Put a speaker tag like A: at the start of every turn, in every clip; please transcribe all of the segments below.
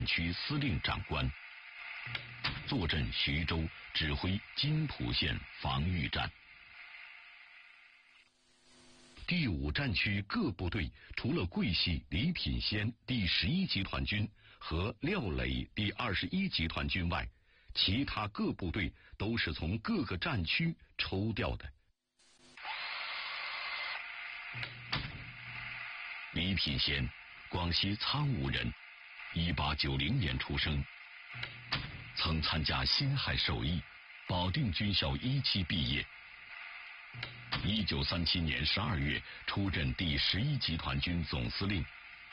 A: 区司令长官，坐镇徐州，指挥津浦线防御战。第5战区各部队除了桂系李品仙第11集团军和廖磊第21集团军外，其他各部队都是从各个战区抽调的。李品仙，广西苍梧人，1890年出生，曾参加辛亥授义，保定军校1期毕业。1937年12月出任第11集团军总司令。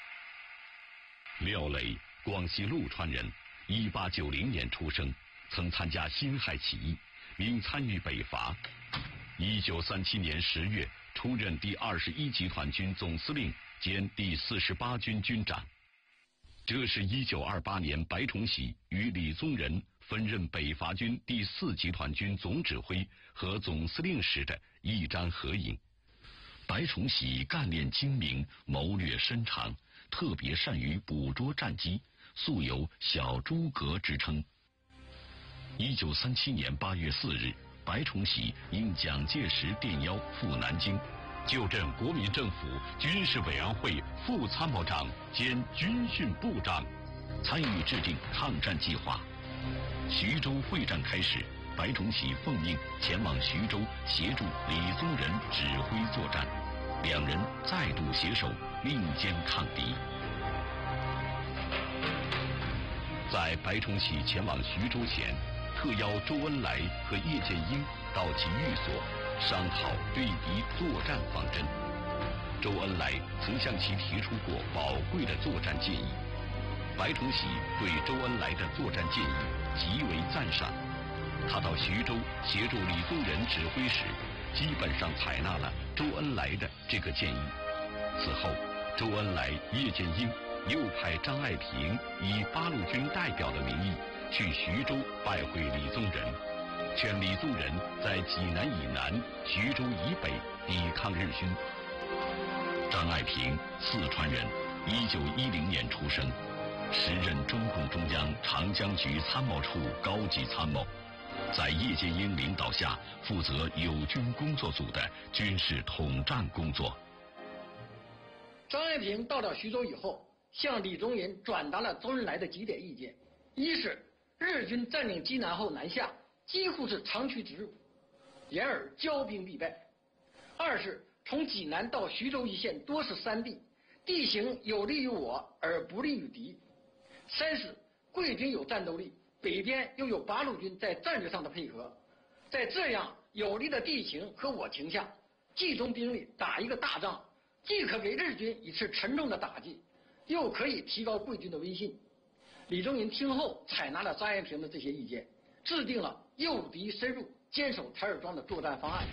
A: 廖磊，广西陆川人，1890年出生，曾参加辛亥起义，并参与北伐。1937年10月出任第21集团军总司令兼第48军军长。这是1928年白崇禧与李宗仁分任北伐军第4集团军总指挥和总司令时的一张合影。白崇禧干练精明，谋略深长，特别善于捕捉战机，素有小诸葛之称。1937年8月4日，白崇禧应蒋介石电邀赴南京，就任国民政府军事委员会副参谋长兼军训部长，参与制定抗战计划。徐州会战开始，白崇禧奉命前往徐州协助李宗仁指挥作战，两人再度携手并肩抗敌。在白崇禧前往徐州前，特邀周恩来和叶剑英到其寓所商讨对敌作战方针。周恩来曾向其提出过宝贵的作战建议，白崇禧对周恩来的作战建议极为赞赏。他到徐州协助李宗仁指挥时，基本上采纳了周恩来的这个建议。此后，周恩来、叶剑英又派张爱萍以八路军代表的名义去徐州拜会李宗仁，劝李宗仁在济南以南、徐州以北抵抗日军。张爱萍，四川人，1910年出生，时任中共中央长江局参谋处高级参谋，在叶剑英领导下负责友军工作组的军事统战工作。
B: 张爱萍到了徐州以后，向李宗仁转达了周恩来的几点意见：一是日军占领济南后南下，几乎是长驱直入，然而骄兵必败；二是从济南到徐州一线多是山地，地形有利于我而不利于敌；三是贵军有战斗力，北边又有八路军在战略上的配合，在这样有利的地形和我情下，集中兵力打一个大仗，既可给日军一次沉重的打击，又可以提高贵军的威信。李宗仁听后采纳了张爱萍的这些意见，制定了诱敌深入、坚守台儿庄的作战方案。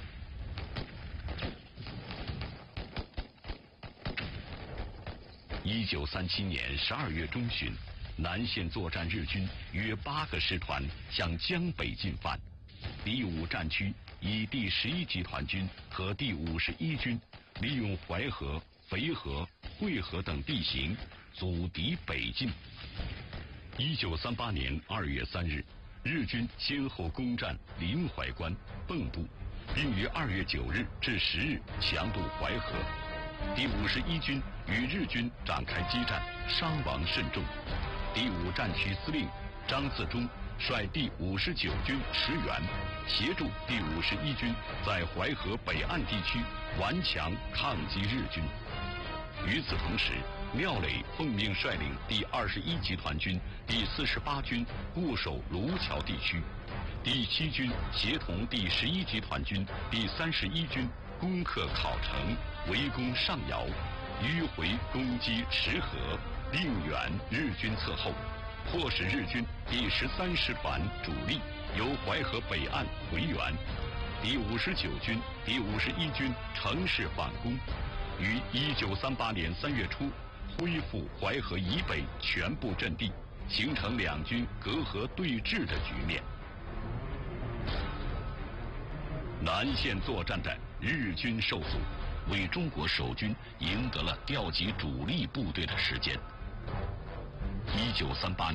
A: 1937年12月中旬，南线作战日军约8个师团向江北进犯。第5战区以第11集团军和第51军利用淮河、淝河、会河等地形阻敌北进。1938年2月3日，日军先后攻占临淮关、蚌埠，并于2月9日至10日强渡淮河。第51军与日军展开激战，伤亡甚重。第5战区司令张自忠率第59军驰援，协助第51军在淮河北岸地区顽强抗击日军。与此同时，廖磊奉命率领第21集团军第48军固守卢桥地区，第7军协同第11集团军第31军攻克考城，围攻上饶，迂回攻击池河，令援日军侧后，迫使日军第13师团主力由淮河北岸回援。第59军、第51军乘势反攻，于1938年3月初恢复淮河以北全部阵地，形成两军隔河对峙的局面。南线作战的日军受阻，为中国守军赢得了调集主力部队的时间。 1938